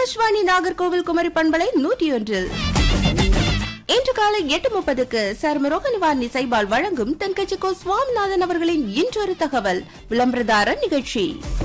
ஆகாஷ்வாணி நாகர்கோவில் குமரி பண்பலை 101. இன்று காலை 8:30க்கு சர்மரோக நிவாரணி சைபால் வழங்கும் தென்கட்சி கோ சுவாமிநாதன் அவர்களின் இன்றொரு தகவல் விளம்பரதார நிகழ்ச்சி.